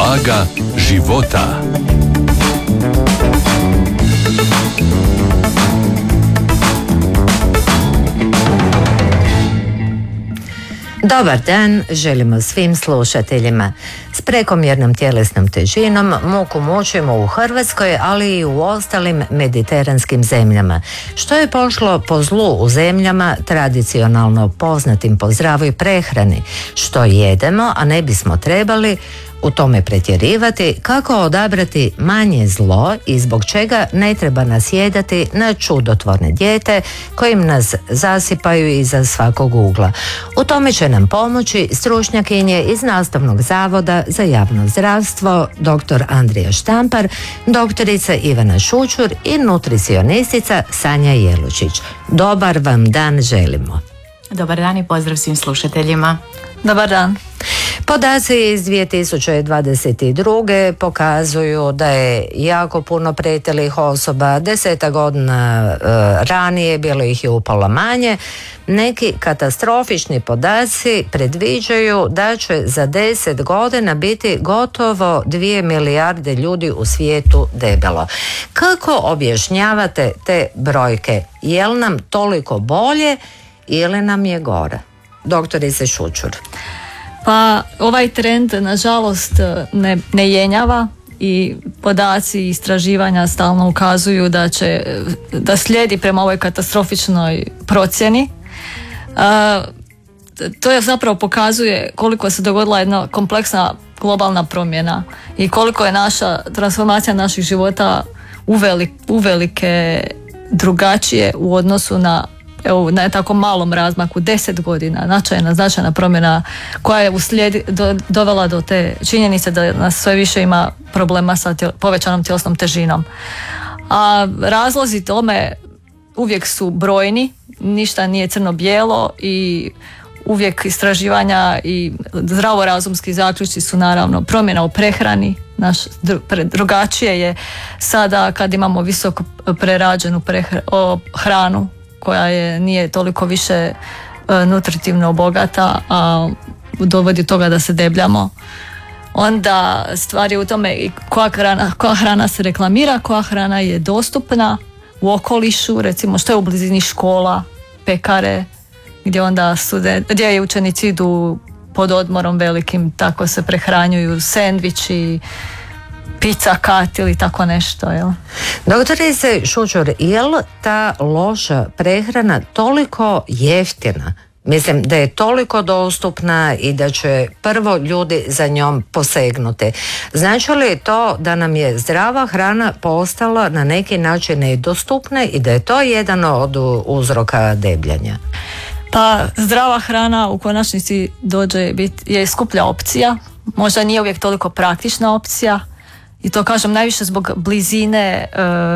Vaga života. Dobar dan, želimo svim slušateljima. S prekomjernom tjelesnom težinom muku mučimo u Hrvatskoj, ali i u ostalim mediteranskim zemljama. Što je pošlo po zlu u zemljama tradicionalno poznatim po zdravoj prehrani? Što jedemo, a ne bismo trebali u tome pretjerivati? Kako odabrati manje zlo i zbog čega ne treba nasjedati na čudotvorne dijete kojim nas zasipaju iza svakog ugla? U tome će nam pomoći stručnjakinje iz Nastavnog zavoda za javno zdravstvo dr. Andrija Štampar, doktorica Ivana Šućur i nutricionistica Sanja Jelušić. Dobar vam dan želimo. Dobar dan i pozdrav svim slušateljima. Dobar dan. Podaci iz 2022. pokazuju da je jako puno pretilih osoba, 10 godina ranije bilo ih je upola manje. Neki katastrofični podaci predviđaju da će za 10 godina biti gotovo 2 milijarde ljudi u svijetu debelo. Kako objašnjavate te brojke? Je li nam toliko bolje ili nam je gore? Doktorice Šućur. Pa ovaj trend nažalost ne jenjava i podaci i istraživanja stalno ukazuju da slijedi prema ovoj katastrofičnoj procjeni. To je zapravo pokazuje koliko se dogodila jedna kompleksna globalna promjena i koliko je naša transformacija naših života uvelike drugačije u odnosu na tako malom razmaku, 10 godina, značajna promjena koja je dovela do te činjenice da nas sve više ima problema sa povećanom tjelesnom težinom. A razlozi tome uvijek su brojni, ništa nije crno-bijelo i uvijek istraživanja i zdravorazumski zaključci su naravno promjena u prehrani. Drugačije je sada kad imamo visoko prerađenu hranu koja nije toliko više nutritivno bogata, a dovodi do toga da se debljamo. Onda stvar je u tome koja hrana se reklamira, koja hrana je dostupna u okolišu, recimo što je u blizini škola, pekare, gdje učenici idu pod odmorom velikim, tako se prehranjuju, sendviči, pizza kat ili tako nešto, jel? Doktorice Šućur, je li ta loša prehrana toliko jeftina? Mislim da je toliko dostupna i da će prvo ljudi za njom posegnuti. Znači li to da nam je zdrava hrana postala na neki način nedostupna i da je to jedan od uzroka debljanja? Pa zdrava hrana u konačnici je skuplja opcija, možda nije uvijek toliko praktična opcija. I to kažem najviše zbog blizine,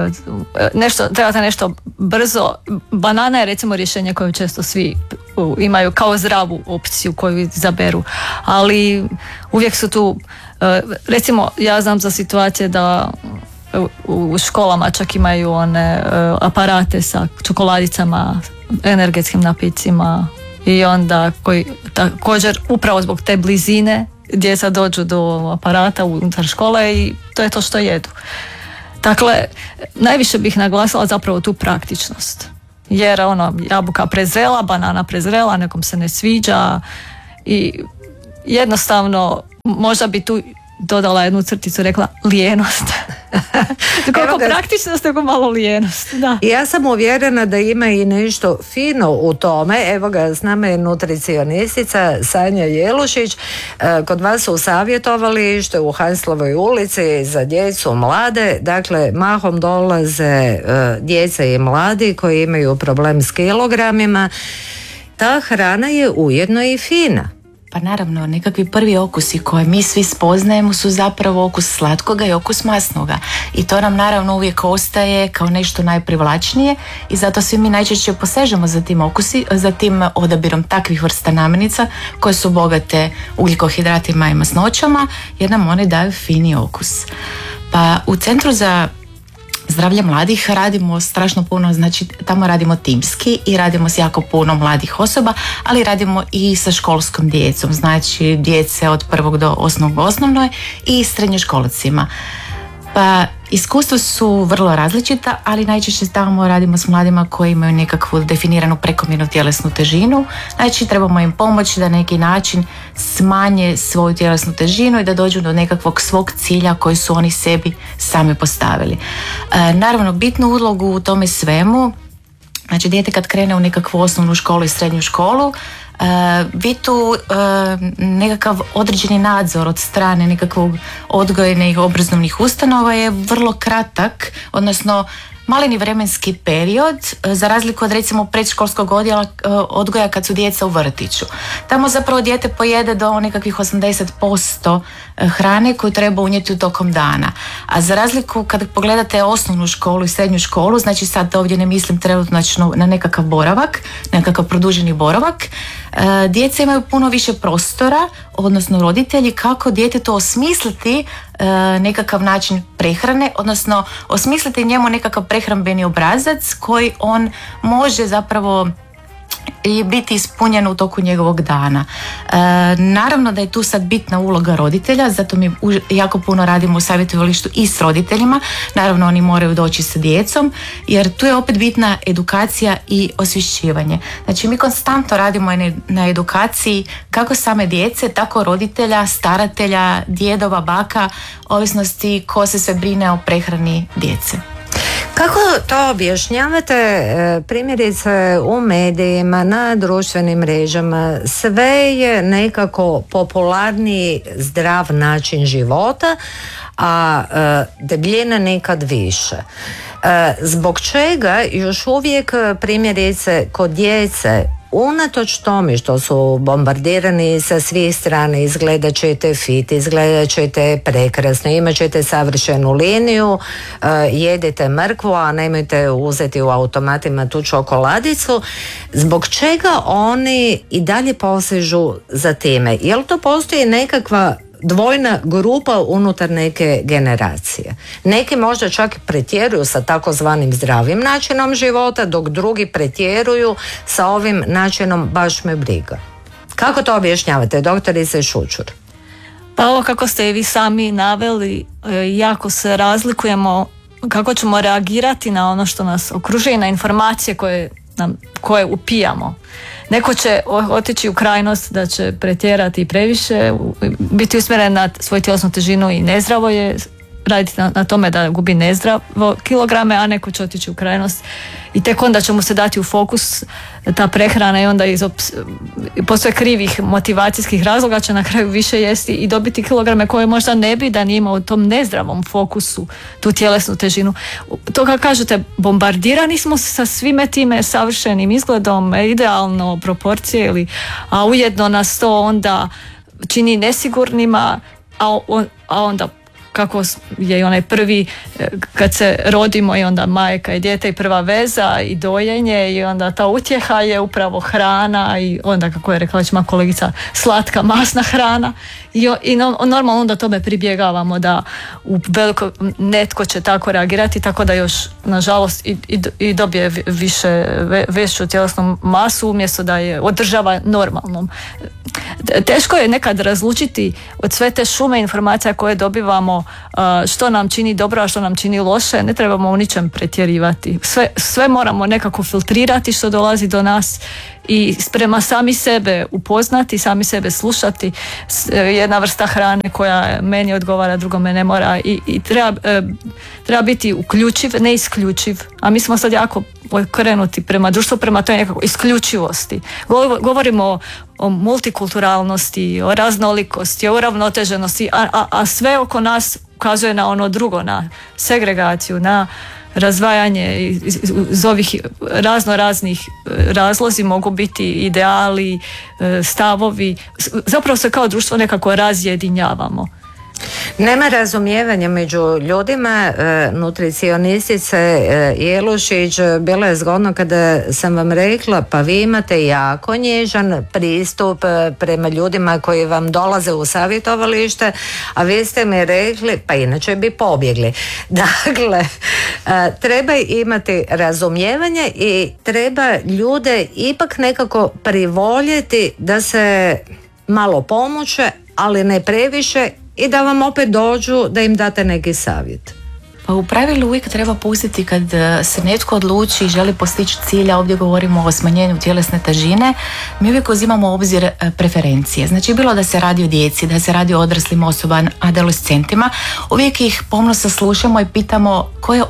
trebate nešto brzo. Banana je recimo rješenje koje često svi imaju kao zdravu opciju koju izaberu. Ali uvijek su tu, recimo ja znam za situacije da u školama čak imaju one aparate sa čokoladicama, energetskim napicima i onda koji također upravo zbog te blizine djeca dođu do aparata unutar škole i to je to što jedu. Dakle, najviše bih naglasila zapravo tu praktičnost. Jer jabuka prezrela, banana prezrela, nekom se ne sviđa i jednostavno možda bi tu dodala jednu crticu, rekla lijenost. Koliko praktičnost, tako malo lijenost. Da. Ja sam uvjerena da ima i nešto fino u tome. Evo ga, s nama je nutricionistica Sanja Jelušić. Kod vas su savjetovalište u Hanslovoj ulici za djecu mlade. Dakle, mahom dolaze djeca i mladi koji imaju problem s kilogramima. Ta hrana je ujedno i fina. Pa naravno, nekakvi prvi okusi koje mi svi spoznajemo su zapravo okus slatkoga i okus masnoga. I to nam naravno uvijek ostaje kao nešto najprivlačnije i zato svi mi najčešće posežemo za tim odabirom takvih vrsta namirnica koje su bogate ugljikohidratima i masnoćama jer nam one daju fini okus. Pa u Centru za zdravlje mladih radimo strašno puno, znači tamo radimo timski i radimo s jako puno mladih osoba, ali radimo i sa školskom djecom, znači djece od 1. do 8. u osnovnoj i srednjoškolcima. Pa iskustva su vrlo različita, ali najčešće tamo radimo s mladima koji imaju nekakvu definiranu prekomjernu tjelesnu težinu. Znači trebamo im pomoći da na neki način smanje svoju tjelesnu težinu i da dođu do nekakvog svog cilja koji su oni sebi sami postavili. Naravno, bitnu ulogu u tome svemu, znači dijete kad krene u nekakvu osnovnu školu i srednju školu, vi tu nekakav određeni nadzor od strane nekakvog odgojnih obrazovnih ustanova je vrlo kratak, odnosno maleni vremenski period, za razliku od recimo predškolskog odgoja kad su djeca u vrtiću. Tamo zapravo dijete pojede do nekakvih 80% hrane koju treba unijeti u tokom dana. A za razliku kad pogledate osnovnu školu i srednju školu, znači sad ovdje ne mislim trenutno na nekakav boravak, nekakav produženi boravak, djeca imaju puno više prostora, odnosno roditelji, kako djetetu osmisliti nekakav način prehrane, odnosno osmisliti njemu nekakav prehrambeni obrazac koji on može zapravo i biti ispunjen u toku njegovog dana. Naravno da je tu sad bitna uloga roditelja, zato mi jako puno radimo u savjetovalištu i s roditeljima. Naravno oni moraju doći sa djecom, jer tu je opet bitna edukacija i osvješćivanje. Znači mi konstantno radimo na edukaciji kako same djece, tako roditelja, staratelja, djedova, baka, ovisnosti ko se sve brine o prehrani djece. Kako to objašnjavate, primjerice u medijima, na društvenim mrežama, sve je nekako popularniji zdrav način života, a debljina nikad više. Zbog čega još uvijek primjerice kod djece, unatoč tome što su bombardirani sa svih strana, izgledat ćete fit, izgledat ćete prekrasno, imat ćete savršenu liniju, jedite mrkvu, a nemojte uzeti u automatima tu čokoladicu, zbog čega oni i dalje posežu za time? Je li to postoji nekakva dvojna grupa unutar neke generacije? Neki možda čak pretjeruju sa takozvanim zdravim načinom života, dok drugi pretjeruju sa ovim načinom baš me briga. Kako to objašnjavate, doktorice Šućur? Pa ovo kako ste i vi sami naveli, jako se razlikujemo kako ćemo reagirati na ono što nas okružuje i na informacije koje upijamo. Neko će otići u krajnost da će pretjerati previše, biti usmjeren na svoju tjelesnu težinu i nezdravo je raditi na tome da gubi nezdravo kilograme, a neko će otići u krajnost i tek onda će mu se dati u fokus ta prehrana i onda postoje krivih motivacijskih razloga će na kraju više jesti i dobiti kilograme koje možda ne bi da nije imao u tom nezdravom fokusu tu tjelesnu težinu. To kako kažete, bombardirani smo sa svime time savršenim izgledom, idealno proporcije, a ujedno nas to onda čini nesigurnima, a onda kako je i onaj prvi, kad se rodimo i onda majka i dijete i prva veza i dojenje i onda ta utjeha je upravo hrana i onda, kako je rekla već moja kolegica, slatka, masna hrana i normalno onda tome pribjegavamo da u veliko netko će tako reagirati, tako da još nažalost i dobije veću tjelesnu masu umjesto da je održava normalnom. Teško je nekad razlučiti od sve te šume informacija koje dobivamo što nam čini dobro, a što nam čini loše. Ne trebamo u ničem pretjerivati. Sve moramo nekako filtrirati što dolazi do nas i prema sami sebe upoznati, sami sebe slušati. Jedna vrsta hrane koja meni odgovara, drugome ne mora i treba biti uključiv, ne isključiv. A mi smo sad jako okrenuti prema društvu, prema toj nekako isključivosti. Govorimo o multikulturalnosti, o raznolikosti, o uravnoteženosti, a sve oko nas ukazuje na ono drugo, na segregaciju, na razdvajanje. Iz ovih raznih razlozi mogu biti ideali, stavovi. Zapravo se kao društvo nekako razjedinjavamo. Nema razumijevanja među ljudima. Nutricionistice Jelušić, bilo je zgodno kada sam vam rekla, pa vi imate jako nježan pristup prema ljudima koji vam dolaze u savjetovalište, a vi ste mi rekli, pa inače bi pobjegli. Dakle, treba imati razumijevanje i treba ljude ipak nekako privoljeti da se malo pomuče, ali ne previše, i da vam opet dođu da im date neki savjet. Pa u pravilu uvijek treba pustiti kad se netko odluči i želi postići cilja, ovdje govorimo o smanjenju tjelesne težine, mi uvijek uzimamo u obzir preferencije. Znači bilo da se radi o djeci, da se radi o odraslim osobama, adolescentima, uvijek ih pomno saslušamo i pitamo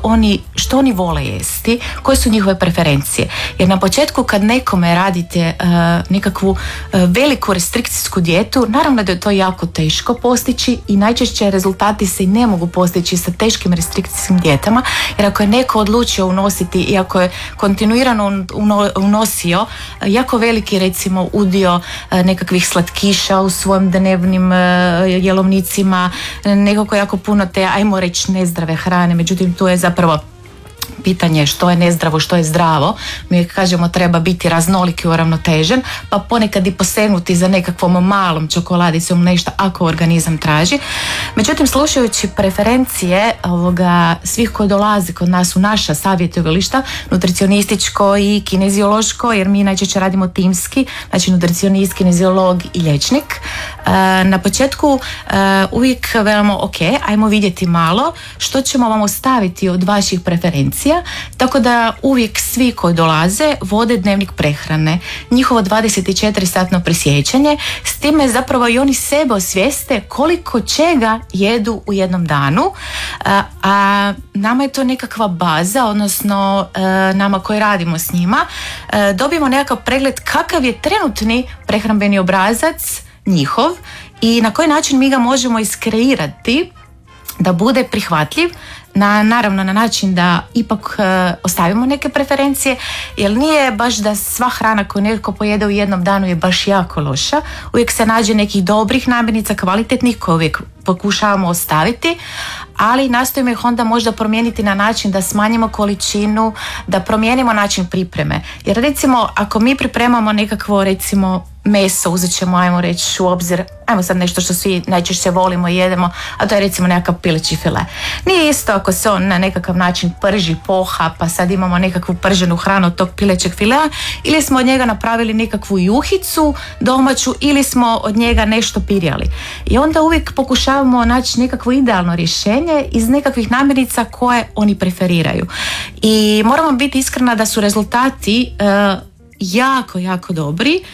što oni vole jesti, koje su njihove preferencije. Jer na početku kad nekome radite nekakvu veliku restrikcijsku dijetu, naravno da je to jako teško postići i najčešće rezultati se i ne mogu postići sa teškim restrikcijskim dijetama, jer ako je neko odlučio unositi i ako je kontinuirano unosio jako veliki recimo udio nekakvih slatkiša u svojim dnevnim jelovnicima, nekako jako puno te, ajmo reći, nezdrave hrane, međutim tu je zapravo pitanje što je nezdravo, što je zdravo. Mi kažemo treba biti raznolik i uravnotežen, pa ponekad i posegnuti za nekakvom malom čokoladicom, nešto ako organizam traži. Međutim, slušajući preferencije svih koji dolazi kod nas u naša savjetovališta, nutricionističko i kineziološko, jer mi najčešće radimo timski, znači nutricionist, kineziolog i liječnik. Na početku uvijek velimo, ok, ajmo vidjeti malo što ćemo vam ostaviti od vaših preferencija, tako da uvijek svi koji dolaze vode dnevnik prehrane, njihovo 24-satno presjećanje, s time zapravo i oni sebe osvijeste koliko čega jedu u jednom danu, a nama je to nekakva baza, odnosno nama koji radimo s njima, dobijemo nekakav pregled kakav je trenutni prehrambeni obrazac njihov i na koji način mi ga možemo iskreirati da bude prihvatljiv, naravno na način da ipak ostavimo neke preferencije, jer nije baš da sva hrana koju netko pojede u jednom danu je baš jako loša. Uvijek se nađe nekih dobrih namirnica, kvalitetnih, koje uvijek pokušavamo ostaviti, ali nastojimo ih onda možda promijeniti na način da smanjimo količinu, da promijenimo način pripreme. Jer recimo ako mi pripremamo nekakvo recimo meso, uzet ćemo, ajmo reći u obzir, ajmo sad nešto što svi najčešće volimo i jedemo, a to je recimo nekakav pileći file. Nije isto ako se on na nekakav način prži, poha, pa sad imamo nekakvu prženu hranu od tog pilećeg filea, ili smo od njega napravili nekakvu juhicu domaću, ili smo od njega nešto pirjali. I onda uvijek pokušavamo naći nekakvo idealno rješenje iz nekakvih namirnica koje oni preferiraju. I moramo biti iskrena da su rezultati jako dobri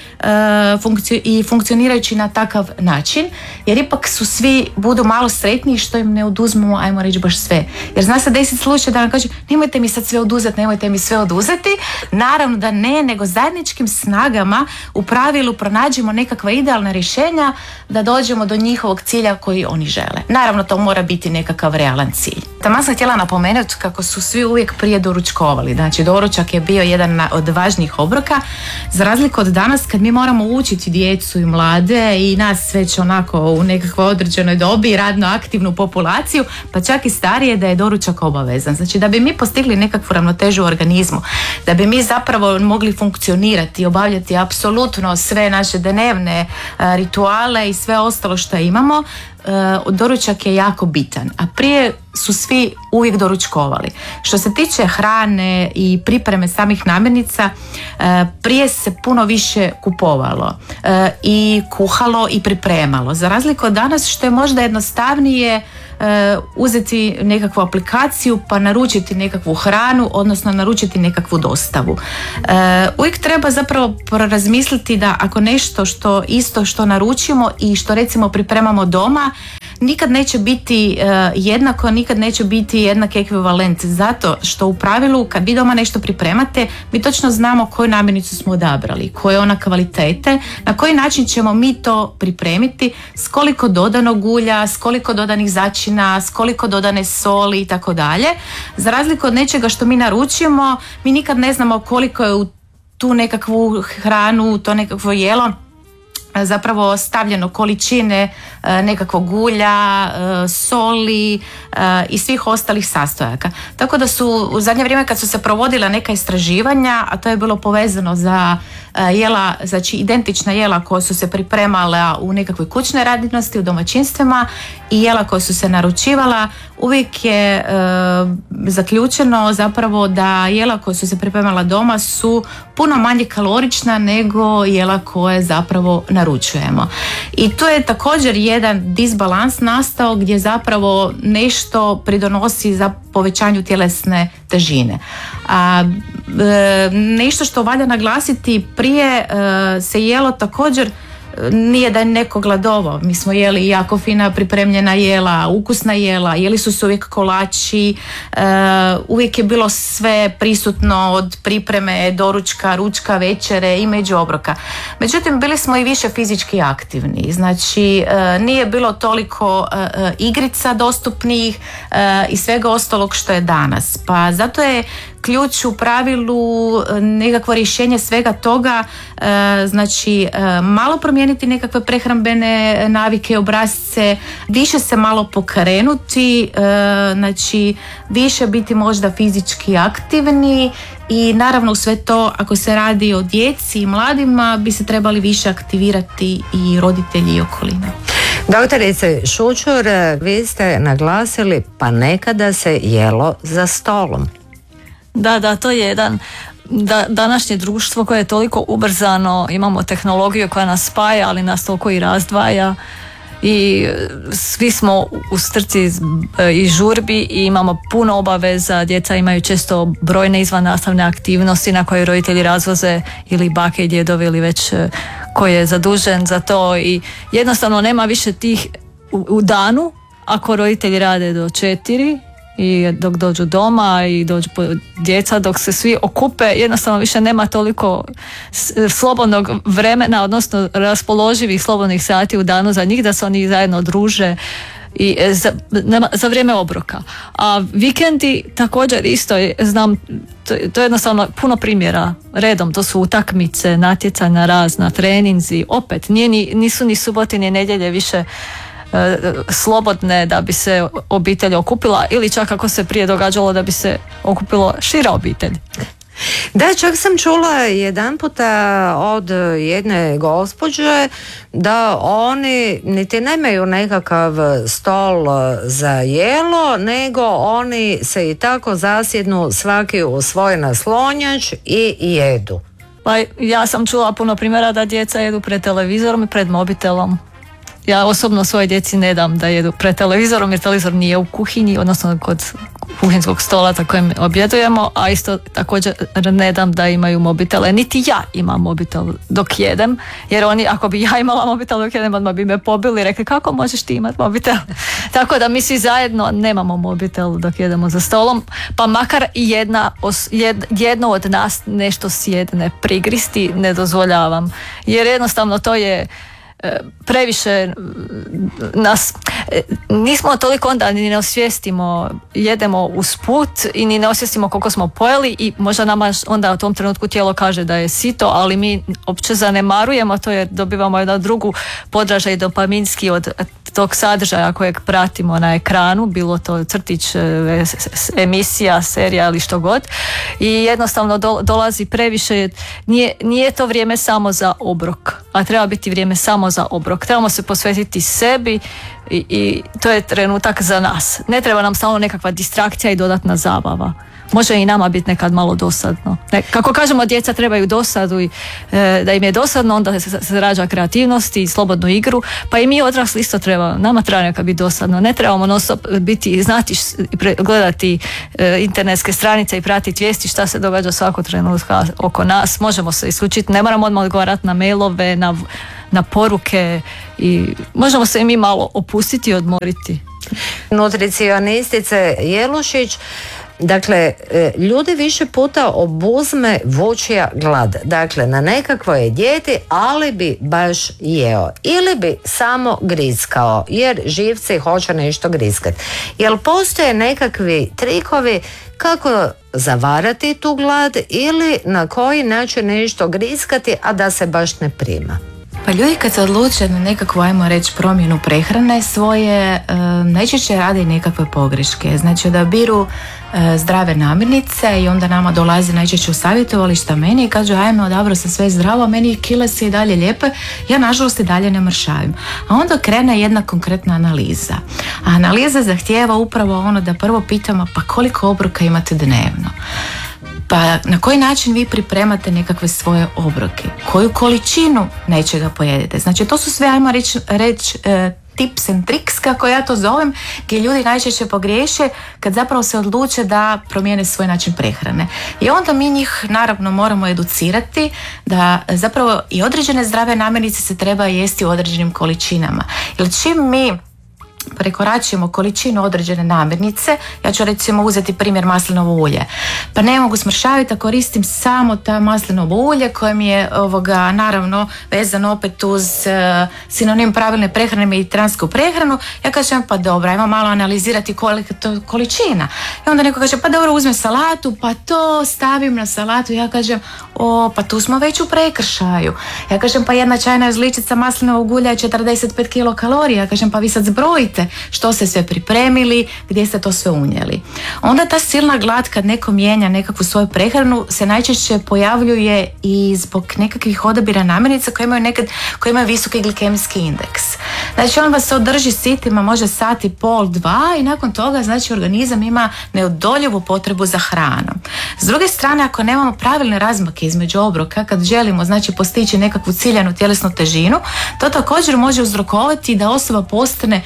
i funkcionirajući na takav način, jer ipak su svi budu malo sretniji što im ne oduzmemo, ajmo reći, baš sve. Jer zna se desiti slučaj da nam kažu nemojte mi sad sve oduzeti, naravno da ne, nego zajedničkim snagama u pravilu pronađemo nekakva idealna rješenja da dođemo do njihovog cilja koji oni žele. Naravno to mora biti nekakav realan cilj. Taman sam htjela napomenuti kako su svi uvijek prije doručkovali, znači doručak je bio jedan od važnijih obroka, za razliku od danas kad mi moramo učiti djecu i mlade i nas već onako u nekakvoj određenoj dobi, radno aktivnu populaciju, pa čak i starije, da je doručak obavezan. Znači da bi mi postigli nekakvu ravnotežu u organizmu, da bi mi zapravo mogli funkcionirati i obavljati apsolutno sve naše dnevne rituale i sve ostalo što imamo, doručak je jako bitan, a prije su svi uvijek doručkovali. Što se tiče hrane i pripreme samih namirnica, prije se puno više kupovalo i kuhalo i pripremalo. Za razliku od danas što je možda jednostavnije uzeti nekakvu aplikaciju pa naručiti nekakvu hranu, odnosno naručiti nekakvu dostavu. Uvijek treba zapravo razmisliti da ako nešto što naručimo i što recimo pripremamo doma, nikad neće biti jednako, nikad neće biti jednak ekvivalent, zato što u pravilu kad vi doma nešto pripremate, mi točno znamo koju namirnicu smo odabrali, koje je ona kvalitete, na koji način ćemo mi to pripremiti, s koliko dodanog ulja, s koliko dodanih začina, s koliko dodane soli i tako dalje. Za razliku od nečega što mi naručimo, mi nikad ne znamo koliko je u tu nekakvu hranu, to nekakvo jelo zapravo stavljeno količine nekakvog ulja, soli i svih ostalih sastojaka. Tako da su u zadnje vrijeme kad su se provodila neka istraživanja, a to je bilo povezano za jela, znači identična jela koja su se pripremala u nekakvoj kućnoj radinosti, u domaćinstvima i jela koja su se naručivala, uvijek je zaključeno zapravo da jela koja su se pripremala doma su puno manje kalorična nego jela koje zapravo naručujemo. I tu je također jedan disbalans nastao gdje zapravo nešto pridonosi za povećanju tjelesne težine. Nešto što valja naglasiti, prije se jelo također, nije da je neko gladovao, mi smo jeli jako fina pripremljena jela, ukusna jela, jeli su se uvijek kolači, uvijek je bilo sve prisutno od pripreme, doručka, ručka, večere i među obroka. Međutim, bili smo i više fizički aktivni, znači nije bilo toliko igrica dostupnih i svega ostalog što je danas. Pa zato je ključ u pravilu nekakvo rješenje svega toga, znači malo promijeniti nekakve prehrambene navike, obrasce, više se malo pokrenuti, znači više biti možda fizički aktivni i naravno u sve to, ako se radi o djeci i mladima, bi se trebali više aktivirati i roditelji i okolina. Doktorice Šućur, vi ste naglasili pa nekada se jelo za stolom. Da, to je jedan današnje društvo koje je toliko ubrzano, imamo tehnologiju koja nas spaja, ali nas toliko i razdvaja i svi smo u strci i žurbi i imamo puno obaveza, djeca imaju često brojne izvannastavne aktivnosti na koje roditelji razvoze ili bake i djedovi ili već ko je zadužen za to i jednostavno nema više tih u danu, ako roditelji rade do 4 i dok dođu doma i dođu djeca, dok se svi okupe, jednostavno više nema toliko slobodnog vremena, odnosno raspoloživih slobodnih sati u danu za njih da se oni zajedno druže i za vrijeme obroka. A vikendi također isto, znam, to je jednostavno puno primjera redom, to su utakmice, natjecanja razna, treninzi, opet nisu ni subote ni nedjelje više slobodne da bi se obitelj okupila ili čak ako se prije događalo da bi se okupilo šira obitelj. Da, čak sam čula jedan puta od jedne gospođe da oni niti nemaju nekakav stol za jelo, nego oni se i tako zasjednu svaki u svoj naslonjač i jedu. Pa ja sam čula puno primjera da djeca jedu pred televizorom i pred mobitelom. Ja osobno svojoj djeci ne dam da jedu pred televizorom jer televizor nije u kuhinji, odnosno kod kuhinskog stola na kojem objedujemo, a isto također ne dam da imaju mobitele. Niti ja imam mobitel dok jedem, jer oni, ako bi ja imala mobitel dok jedem, odmah bi me pobili i rekli kako možeš ti imati mobitel. Tako da mi svi zajedno nemamo mobitel dok jedemo za stolom, pa makar i jedno od nas nešto sjedne, prigristi ne dozvoljavam. Jer jednostavno to je previše nas, nismo toliko onda ni ne osvijestimo, jedemo usput i ni ne osvijestimo koliko smo pojeli i možda nama onda u tom trenutku tijelo kaže da je sito, ali mi opće zanemarujemo to jer dobivamo jednu drugu podražaj dopaminski od tog sadržaja kojeg pratimo na ekranu, bilo to crtić, emisija, serija ili što god, i jednostavno dolazi previše, nije to vrijeme samo za obrok, a treba biti vrijeme samo za obrok. Trebamo se posvetiti sebi i to je trenutak za nas. Ne treba nam stalno nekakva distrakcija i dodatna zabava. Može i nama biti nekad malo dosadno. Kako kažemo, djeca trebaju dosadu i da im je dosadno, onda se rađa kreativnost i slobodnu igru, pa i mi odrasli isto nama treba nekad biti dosadno. Ne trebamo non-stop biti, znati, gledati internetske stranice i pratiti vijesti šta se događa svako trenutka oko nas. Možemo se isključiti, ne moramo odmah odgovarati na mailove, na poruke i možemo se i mi malo opustiti i odmoriti. Nutricionistice Jelušić, dakle, ljudi više puta obuzme vučija glad. Dakle, na nekakvoj je dijeti, ali bi baš jeo. Ili bi samo griskao, jer živci hoće nešto griskati. Jel postoje nekakvi trikovi kako zavarati tu glad ili na koji način nešto griskati, a da se baš ne prima? Pa ljudi kad se odluče na nekakvu, ajmo reći, promjenu prehrane svoje, najčešće rade i nekakve pogreške. Znači odabiru zdrave namirnice i onda nama dolazi najčešće u savjetovališta meni i kažu ajme, odabrao sam sve zdravo, meni kile se i dalje lijepe, ja nažalost i dalje ne mršavim. A onda krene jedna konkretna analiza. A analiza zahtijeva upravo ono da prvo pitamo pa koliko obroka imate dnevno? Pa na koji način vi pripremate nekakve svoje obroke? Koju količinu nečega pojedete? Znači to su sve, ajmo reći tips and tricks, kako ja to zovem, gdje ljudi najčešće pogriješe kad zapravo se odluče da promijene svoj način prehrane. I onda mi njih naravno moramo educirati da zapravo i određene zdrave namirnice se treba jesti u određenim količinama. Jer čim mi prekoračujemo količinu određene namirnice, ja ću recimo uzeti primjer maslinovo ulje. Pa ne mogu smršaviti, a koristim samo ta maslinovo ulje koje mi je naravno vezano opet uz sinonim pravilne prehrane, mediteransku prehranu. Ja kažem pa dobro, ajmo malo analizirati kolika je to količina. I onda neko kaže pa dobro, uzmem salatu, pa to stavim na salatu. Ja kažem pa tu smo već u prekršaju. Ja kažem pa jedna čajna žličica maslinovog ulja je 45 kilokalorija. Ja kažem pa vi sad zbrojite što ste sve pripremili, gdje ste to sve unijeli. Onda ta silna glad kad neko mijenja nekakvu svoju prehranu se najčešće pojavljuje i zbog nekakvih odabira namirnica koje imaju visoki glikemijski indeks. Znači on vas se održi sitima može sat i pol, 2 i nakon toga znači organizam ima neodoljivu potrebu za hranom. S druge strane, ako nemamo pravilne razmake između obroka, kad želimo znači postići nekakvu ciljanu tjelesnu težinu, to također može uzrokovati da osoba postane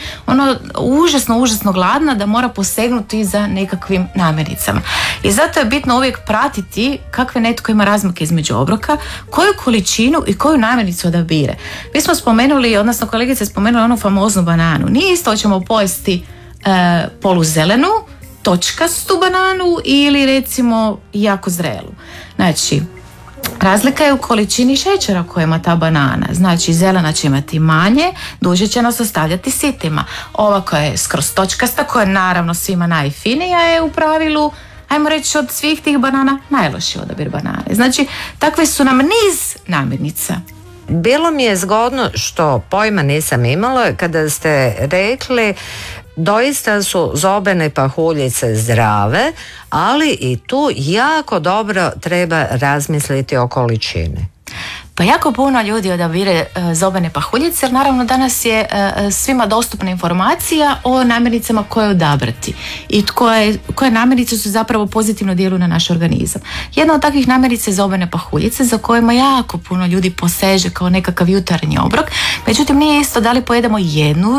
užasno gladna, da mora posegnuti za nekakvim namirnicama. I zato je bitno uvijek pratiti kakve netko ima razmake između obroka, koju količinu i koju namirnicu odabire. Mi smo spomenuli, odnosno kolegica je spomenula onu famoznu bananu. Nije isto hoćemo pojesti poluzelenu, točkastu bananu ili recimo jako zrelu. Znači, razlika je u količini šećera koju ima ta banana. Znači, zelena će imati manje, duže će nas ostavljati sitima. Ova koja je skroz točkasta, koja je naravno svima najfinija, je u pravilu, ajmo reći, od svih tih banana najlošiji odabir banane. Znači, takve su nam niz namirnica. Bilo mi je zgodno, što pojma nisam imala, kada ste rekli doista su zobene pahuljice zdrave, ali i tu jako dobro treba razmisliti o količini. Pa jako puno ljudi odabire zobene pahuljice, jer naravno danas je svima dostupna informacija o namirnicama koje odabrati i koje namirnice su zapravo pozitivno djeluju na naš organizam. Jedna od takvih namirnica je zobene pahuljice, za kojima jako puno ljudi poseže kao nekakav jutarnji obrok. Međutim, nije isto da li pojedemo jednu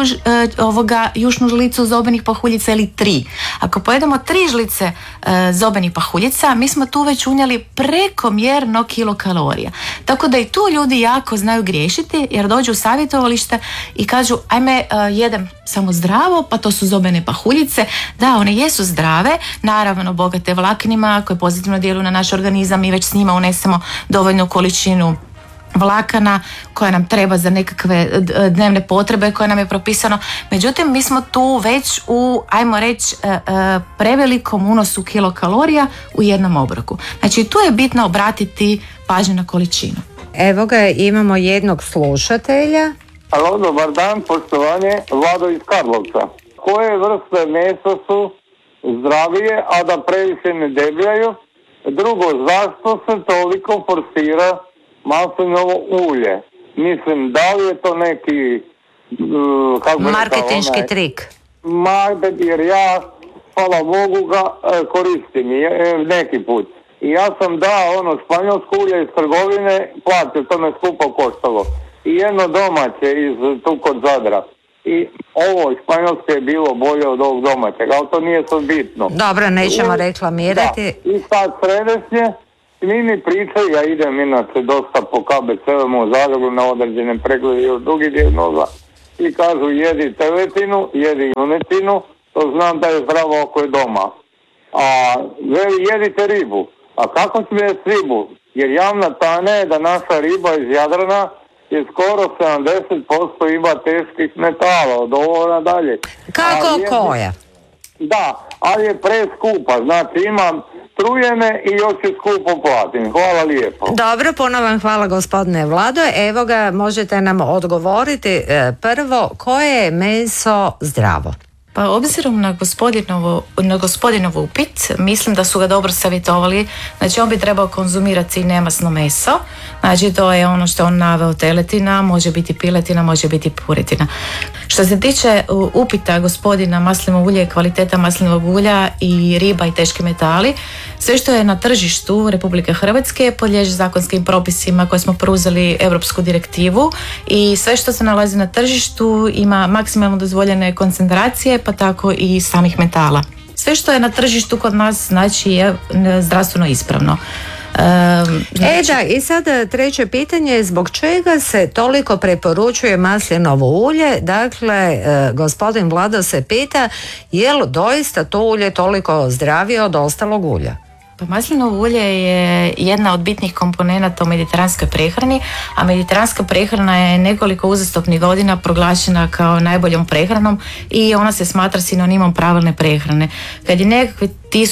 jušnu žlicu zobenih pahuljica ili 3. Ako pojedemo 3 žlice zobenih pahuljica, mi smo tu već unijeli prekomjerno kilokalorija. Tako da i tu ljudi jako znaju griješiti, jer dođu u savjetovalište i kažu ajme jedem samo zdravo, pa to su zobene pahuljice. Da, one jesu zdrave, naravno bogate vlaknima koje pozitivno djeluju na naš organizam i već s njima unesemo dovoljnu količinu vlakana koja nam treba za nekakve dnevne potrebe koje nam je propisano. Međutim, mi smo tu već u, ajmo reći, prevelikom unosu kilokalorija u jednom obroku. Znači, tu je bitno obratiti pažnju na količinu. Evo ga, imamo jednog slušatelja. Alo, dobar dan, poštovanje, Vlado iz Karlovca. Koje vrste mesa su zdravije, a da previše ne debljaju? Drugo, zašto se toliko forsira maslinovo ulje? Mislim, da li je to neki marketinški trik? Jer ja, hvala Bogu, ga koristim neki put. I ja sam dao španjolsko ulje iz trgovine, platio, to me skupo koštalo. I jedno domaće tu kod Zadra. I ovo španjolsko je bilo bolje od ovog domaćeg, ali to nije sad bitno. Dobro, nećemo reklamirati. Da. I sad sredešnje, svi mi pričaju, ja idem inače dosta po KBC-ovima u Zagrebu na određenem pregledu i od drugih dijagnoza. I kažu jedi teletinu, jedi junetinu, to znam da je zdravo ako je doma. A jedite ribu. A kako ću jesti ribu? Jer javna tajna je da naša riba iz Jadrana je skoro 70% ima teških metala, od ovo nadalje. Kako koja? Da, ali je preskupa. Znači ima strujene i još je skupo platim. Hvala lijepo. Dobro, puno vam hvala gospodine Vlado. Evo ga, možete nam odgovoriti prvo, koje je meso zdravo? Pa obzirom na gospodinov upit, mislim da su ga dobro savjetovali. Znači on bi trebao konzumirati nemasno meso. Znači to je ono što on naveo, teletina, može biti piletina, može biti puretina. Što se tiče upita gospodina maslinovo ulje, kvaliteta maslinovog ulja i riba i teški metali, sve što je na tržištu Republike Hrvatske podliježe zakonskim propisima koje smo preuzeli europsku direktivu i sve što se nalazi na tržištu ima maksimalno dozvoljene koncentracije, pa tako i samih metala. Sve što je na tržištu kod nas znači je zdravstveno ispravno. I sad treće pitanje, zbog čega se toliko preporučuje maslinovo ulje? Dakle, gospodin Vlado se pita, je li doista to ulje toliko zdravije od ostalog ulja? Pa maslinovo ulje je jedna od bitnih komponenata u mediteranskoj prehrani, a mediteranska prehrana je nekoliko uzastopnih godina proglašena kao najboljom prehranom i ona se smatra sinonimom pravilne prehrane. Kad je nekakve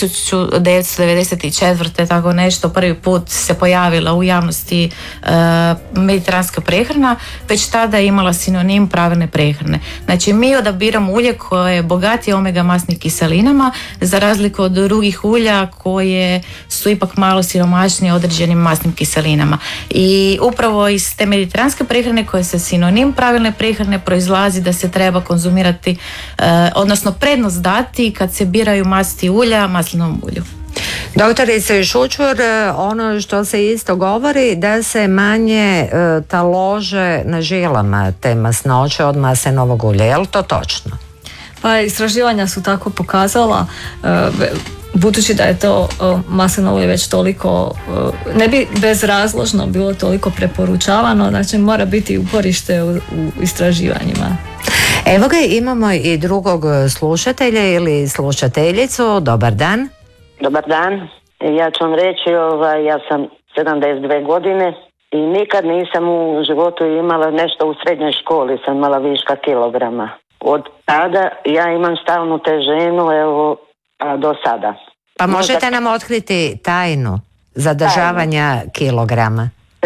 1994. tako nešto prvi put se pojavila u javnosti mediteranska prehrana, već tada je imala sinonim pravilne prehrane. Znači mi odabiramo ulje koje je bogatije omega masnim kiselinama za razliku od drugih ulja koje su ipak malo siromašnije određenim masnim kiselinama. I upravo iz te mediteranske prehrane koje se sinonim pravilne prehrane proizlazi da se treba konzumirati, odnosno prednost dati kad se biraju masti ulja maslinovom ulju. Doktorice Šućur, ono što se isto govori da se manje talože na žilama te masnoće od maslinovog ulja, je li to točno? Pa istraživanja su tako pokazala, budući da je to maslinovo ulje već toliko, ne bi bezrazložno bilo toliko preporučavano, znači mora biti uporište u istraživanjima. Evo ga, imamo i drugog slušatelja ili slušateljicu. Dobar dan. Dobar dan. Ja ću vam reći, ja sam 72 godine i nikad nisam u životu imala nešto u srednjoj školi, sam imala viška kilograma. Od tada ja imam stalnu težinu, do sada. Pa možete nam otkriti tajnu zadržavanja kilograma?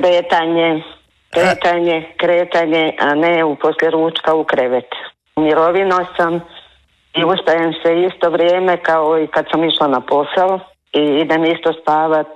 Kretanje, a ne u poslije ručka u krevet. Mirovina sam i ustajem se isto vrijeme kao i kad sam išla na posao i idem isto spavat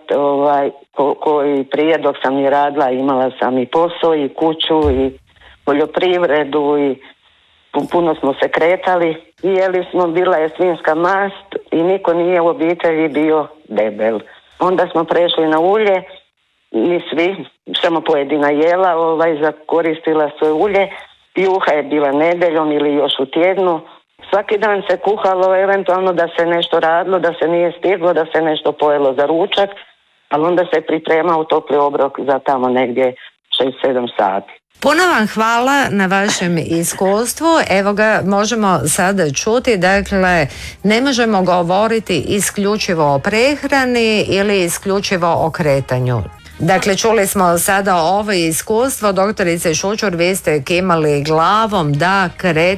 koji prije dok sam i radila, imala sam i posao i kuću i poljoprivredu i puno smo se kretali i jeli smo, bila je svinjska mast i niko nije u obitelji bio debel. Onda smo prešli na ulje, mi svi, samo pojedina jela, koristila svoje ulje. Juha je bila nedeljom ili još u tjednu. Svaki dan se kuhalo, eventualno da se nešto radilo, da se nije stiglo, da se nešto pojelo za ručak, ali onda se pripremao topli obrok za tamo negdje 6-7 sati. Puno vam hvala na vašem iskustvu. Evo ga, možemo sada čuti, dakle, ne možemo govoriti isključivo o prehrani ili isključivo o kretanju. Dakle, čuli smo sada ovo iskustvo, doktorice Šućur, vi ste kimali glavom, da,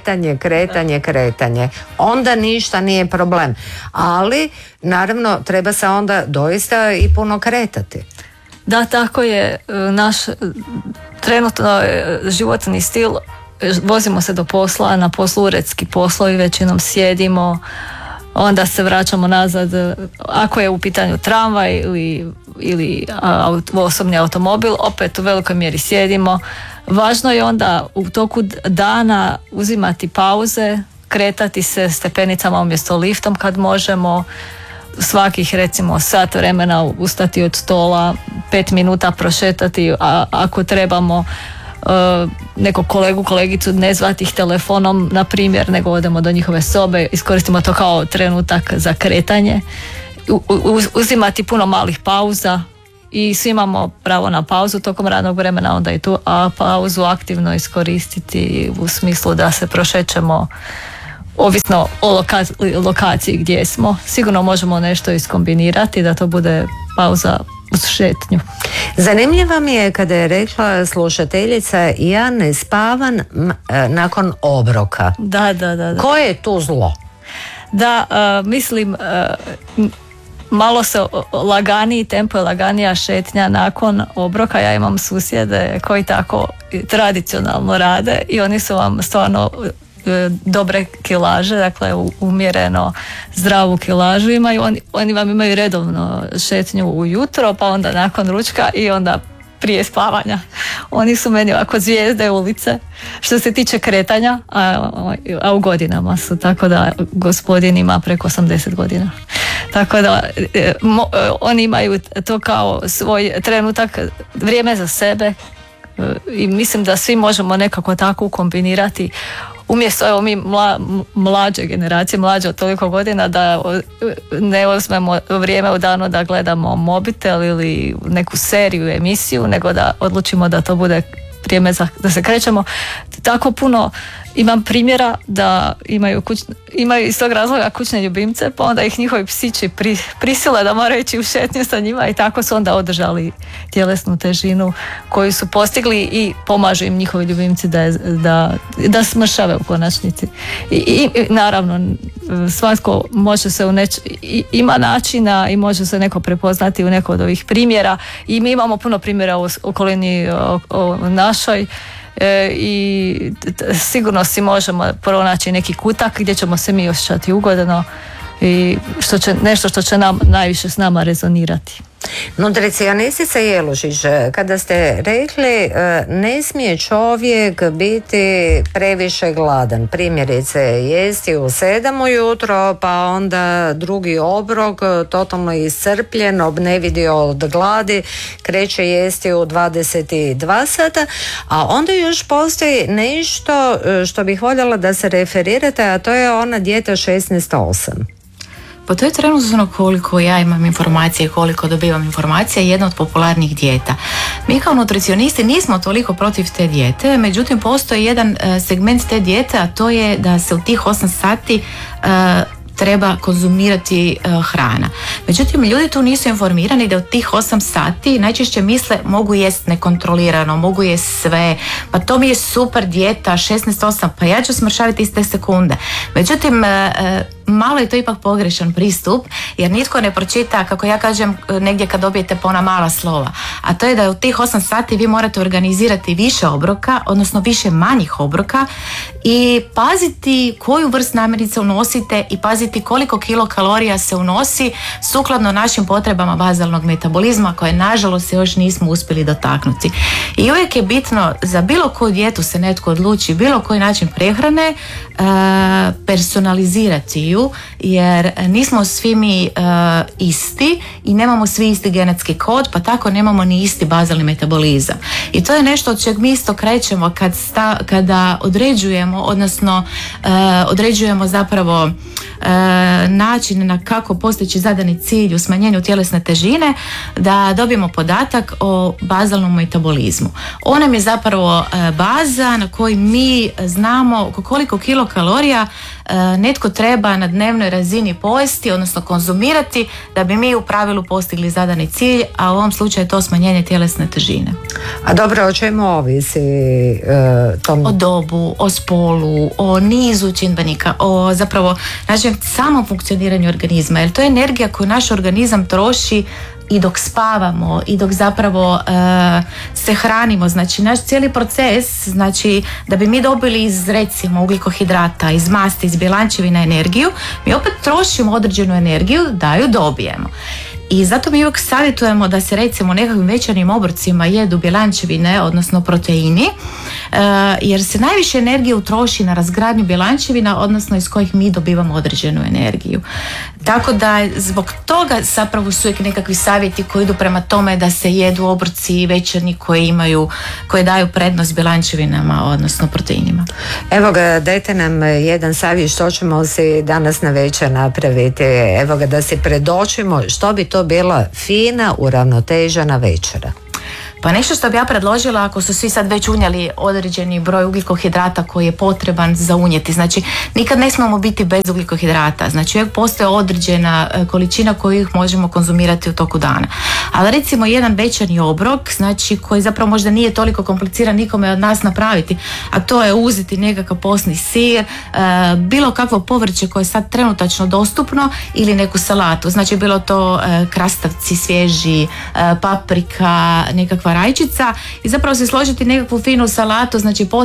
kretanje, onda ništa nije problem, ali naravno treba se onda doista i puno kretati. Da, tako je, naš trenutno životni stil, vozimo se do posla, na poslu uredski poslovi, većinom sjedimo, onda se vraćamo nazad, ako je u pitanju tramvaj ili osobni automobil, opet u velikoj mjeri sjedimo. Važno je onda u toku dana uzimati pauze, kretati se stepenicama umjesto liftom kad možemo, svakih recimo sat vremena ustati od stola, 5 minuta prošetati, a ako trebamo nekog kolegicu ne zvati ih telefonom na primjer, nego odemo do njihove sobe, iskoristimo to kao trenutak za kretanje, uzimati puno malih pauza i svi imamo pravo na pauzu tokom radnog vremena, onda i tu, a pauzu aktivno iskoristiti u smislu da se prošećemo ovisno o lokaciji gdje smo. Sigurno možemo nešto iskombinirati da to bude pauza uz šetnju. Zanimljivo mi je kada je rekla slušateljica, ja ne spavam nakon obroka. Da. Koje je tu zlo? Da, mislim, malo se laganiji tempo i laganija šetnja nakon obroka. Ja imam susjede koji tako tradicionalno rade i oni su vam stvarno dobre kilaže, dakle umjereno zdravu kilažu imaju. Oni vam imaju redovno šetnju ujutro, pa onda nakon ručka i onda prije spavanja. Oni su meni ovako zvijezde ulice što se tiče kretanja, a u godinama su, tako da gospodin ima preko 80 godina. Tako da oni imaju to kao svoj trenutak, vrijeme za sebe i mislim da svi možemo nekako tako kombinirati. Umjesto evo mi mlađe generacije, mlađe od toliko godina, da ne uzmemo vrijeme u danu da gledamo mobitel ili neku seriju, emisiju, nego da odlučimo da to bude vrijeme da se krećemo. Tako puno imam primjera da imaju iz tog razloga kućne ljubimce, pa onda ih njihovi psići prisile da moraju ići u šetnju sa njima i tako su onda održali tjelesnu težinu koju su postigli i pomažu im njihovi ljubimci da smršave u konačnici. I naravno svatko može se ima načina i može se neko prepoznati u neko od ovih primjera i mi imamo puno primjera u okolini našoj. I sigurno si možemo pronaći neki kutak gdje ćemo se mi osjećati ugodno i nešto što će nam najviše s nama rezonirati. Nutricionistica Jelušić, kada ste rekli ne smije čovjek biti previše gladan, primjerice jesti u 7 ujutro pa onda drugi obrok totalno iscrpljen, obnevidio od gladi, kreće jesti u 22 sata, a onda još postoji nešto što bih voljela da se referirate, a to je ona dijeta 16-8. Pa to je trenutno koliko ja imam informacije, koliko dobivam informacije, jedna od popularnih dijeta. Mi kao nutricionisti nismo toliko protiv te dijete, međutim postoji jedan segment te dijete, a to je da se u tih 8 sati treba konzumirati hrana. Međutim, ljudi tu nisu informirani da u tih 8 sati najčešće misle mogu jest nekontrolirano, mogu jest sve, pa to mi je super dijeta, 16-8, pa ja ću smršaviti iste sekunde. Međutim, malo je to ipak pogrešan pristup, jer nitko ne pročita, kako ja kažem, negdje kad dobijete po ona mala slova. A to je da u tih 8 sati vi morate organizirati više obroka, odnosno više manjih obroka i paziti koju vrst namirnica unosite i paziti koliko kilokalorija se unosi sukladno našim potrebama bazalnog metabolizma koje nažalost se još nismo uspjeli dotaknuti. I uvijek je bitno za bilo koju dijetu se netko odluči, bilo koji način prehrane, personalizirati ju, jer nismo svi mi isti i nemamo svi isti genetski kod, pa tako nemamo ni isti bazalni metabolizam. I to je nešto od čeg mi isto krećemo kada određujemo, odnosno određujemo zapravo način na kako postići zadani cilj u smanjenju tjelesne težine, da dobijemo podatak o bazalnom metabolizmu. On nam je zapravo baza na kojoj mi znamo koliko kilokalorija netko treba na dnevnoj razini pojesti, odnosno konzumirati, da bi mi u pravilu postigli zadani cilj, a u ovom slučaju je to smanjenje tjelesne težine. A dobro, o čemu ovisi? O dobu, o spolu, o nizu čimbenika, o zapravo našem samom funkcioniranju organizma, jer to je energija koju naš organizam troši i dok spavamo i dok zapravo se hranimo. Znači naš cijeli proces, znači da bi mi dobili iz recimo ugljikohidrata, iz masti, iz bjelančevina energiju, mi opet trošimo određenu energiju da ju dobijemo. I zato mi uvijek savjetujemo da se recimo nekakvim večernjim obrocima jedu bjelančevine, odnosno proteini, jer se najviše energije utroši na razgradnju bjelančevina, odnosno iz kojih mi dobivamo određenu energiju. Tako da zbog toga zapravo su uvijek nekakvi savjeti koji idu prema tome da se jedu obroci večernji koji daju prednost bjelančevinama, odnosno proteinima. Evo ga, dajte nam jedan savjet što ćemo si danas na večer napraviti. Evo ga, da si predočimo što bi to bila fina, uravnotežena večera. Pa nešto što bi ja predložila, ako su svi sad već unijeli određeni broj ugljikohidrata koji je potreban za unijeti, znači nikad ne smemo biti bez ugljikohidrata, znači uvijek postoji određena količina koju ih možemo konzumirati u toku dana. Ali recimo jedan večernji obrok, znači koji zapravo možda nije toliko kompliciran nikome od nas napraviti, a to je uzeti nekakav posni sir, bilo kakvo povrće koje je sad trenutačno dostupno ili neku salatu, znači bilo to krastavci svježi, paprika, nekakva rajčica i zapravo se složiti nekakvu finu salatu, znači